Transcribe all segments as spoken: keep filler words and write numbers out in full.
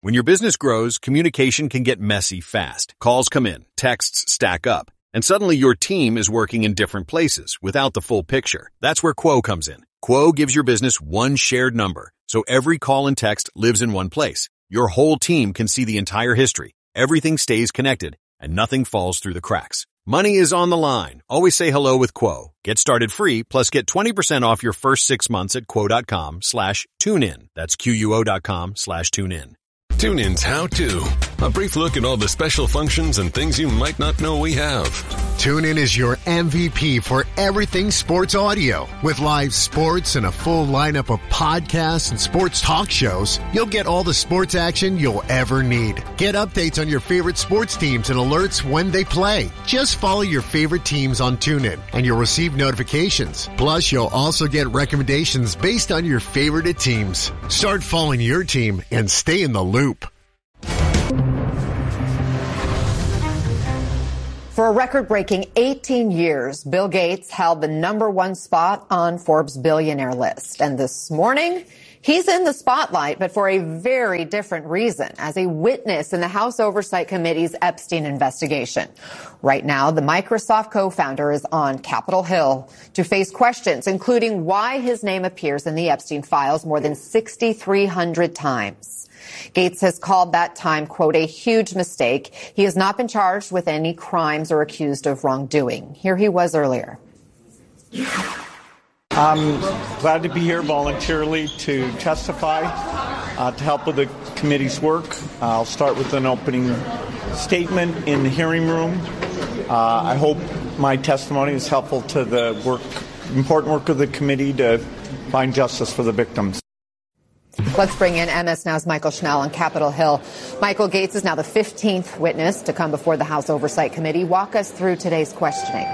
When your business grows, communication can get messy fast. Calls come in, texts stack up, and suddenly your team is working in different places without the full picture. That's where Quo comes in. Quo gives your business one shared number, so every call and text lives in one place. Your whole team can see the entire history. Everything stays connected, and nothing falls through the cracks. Money is on the line. Always say hello with Quo. Get started free, plus get twenty percent off your first six months at quo.com slash tune in. That's Q-U-O.com slash tune in. TuneIn's How To. A brief look at all the special functions and things you might not know we have. TuneIn is your M V P for everything sports audio. With live sports and a full lineup of podcasts and sports talk shows, you'll get all the sports action you'll ever need. Get updates on your favorite sports teams and alerts when they play. Just follow your favorite teams on TuneIn and you'll receive notifications. Plus, you'll also get recommendations based on your favorite teams. Start following your team and stay in the loop. For a record-breaking eighteen years, Bill Gates held the number one spot on Forbes' billionaire list. And this morning, he's in the spotlight, but for a very different reason, as a witness in the House Oversight Committee's Epstein investigation. Right now, the Microsoft co-founder is on Capitol Hill to face questions, including why his name appears in the Epstein files more than six thousand three hundred times. Gates has called that time, quote, a huge mistake. He has not been charged with any crimes or accused of wrongdoing. Here he was earlier. I'm glad to be here voluntarily to testify, uh, to help with the committee's work. Uh, I'll start with an opening statement in the hearing room. Uh, I hope my testimony is helpful to the work, important work of the committee to find justice for the victims. Let's bring in M S Now's Michael Schnell on Capitol Hill. Michael, Gates is now the fifteenth witness to come before the House Oversight Committee. Walk us through today's questioning.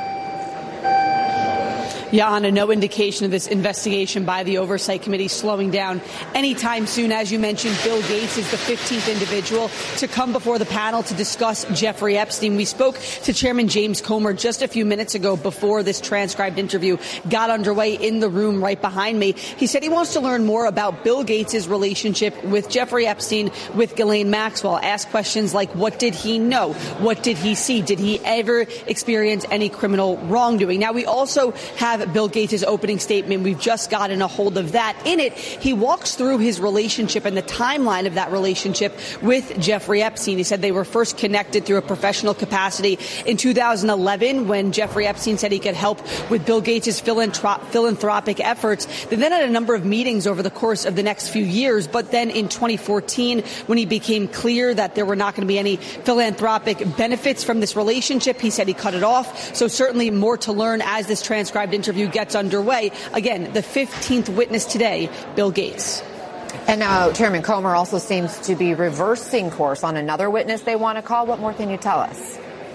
Yeah, Anna, no indication of this investigation by the Oversight Committee slowing down anytime soon. As you mentioned, Bill Gates is the fifteenth individual to come before the panel to discuss Jeffrey Epstein. We spoke to Chairman James Comer just a few minutes ago before this transcribed interview got underway in the room right behind me. He said he wants to learn more about Bill Gates' relationship with Jeffrey Epstein, with Ghislaine Maxwell. Ask questions like, what did he know? What did he see? Did he ever experience any criminal wrongdoing? Now, we also have Bill Gates' opening statement. We've just gotten a hold of that. In it, he walks through his relationship and the timeline of that relationship with Jeffrey Epstein. He said they were first connected through a professional capacity in two thousand eleven when Jeffrey Epstein said he could help with Bill Gates' philanthrop- philanthropic efforts. They then had a number of meetings over the course of the next few years, but then in twenty fourteen, when he became clear that there were not going to be any philanthropic benefits from this relationship, he said he cut it off. So certainly more to learn as this transcribed interview gets underway. Again, the fifteenth witness today, Bill Gates. And now Chairman Comer also seems to be reversing course on another witness they want to call. What more can you tell us?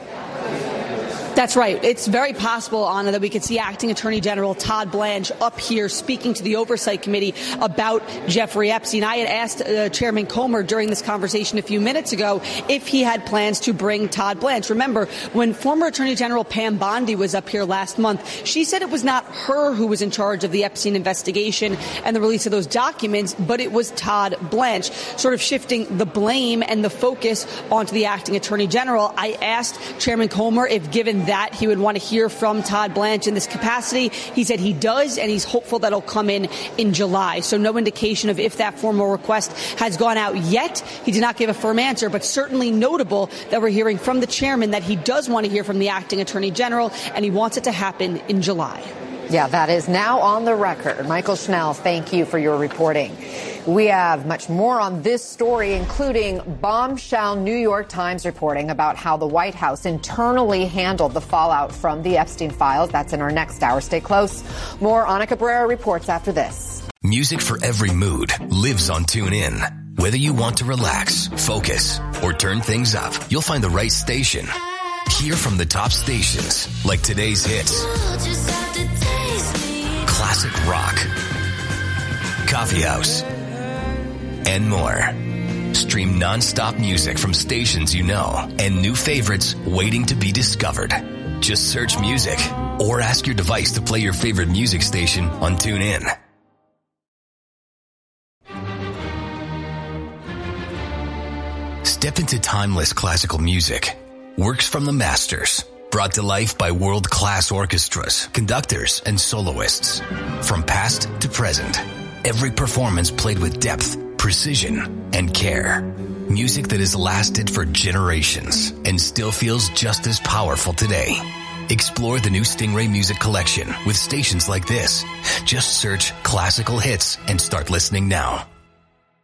That's right. It's very possible, Anna, that we could see Acting Attorney General Todd Blanche up here speaking to the Oversight Committee about Jeffrey Epstein. I had asked uh, Chairman Comer during this conversation a few minutes ago if he had plans to bring Todd Blanche. Remember, when former Attorney General Pam Bondi was up here last month, she said it was not her who was in charge of the Epstein investigation and the release of those documents, but it was Todd Blanche, sort of shifting the blame and the focus onto the Acting Attorney General. I asked Chairman Comer if, given that, he would want to hear from Todd Blanche in this capacity. He said he does, and he's hopeful that it'll come in in July. So no indication of if that formal request has gone out yet. He did not give a firm answer, but certainly notable that we're hearing from the chairman that he does want to hear from the Acting Attorney General, and he wants it to happen in July. Yeah, that is now on the record. Michael Schnell, thank you for your reporting. We have much more on this story, including bombshell New York Times reporting about how the White House internally handled the fallout from the Epstein files. That's in our next hour. Stay close. More Ana Cabrera reports after this. Music for every mood lives on TuneIn. Whether you want to relax, focus, or turn things up, you'll find the right station. Hear from the top stations like today's hits, classic rock, coffee house, and more. Stream non-stop music from stations you know and new favorites waiting to be discovered. Just search music or ask your device to play your favorite music station on TuneIn. Step into timeless classical music. Works from the masters. Brought to life by world-class orchestras, conductors, and soloists. From past to present, every performance played with depth, precision, and care. Music that has lasted for generations and still feels just as powerful today. Explore the new Stingray Music Collection with stations like this. Just search classical hits and start listening now.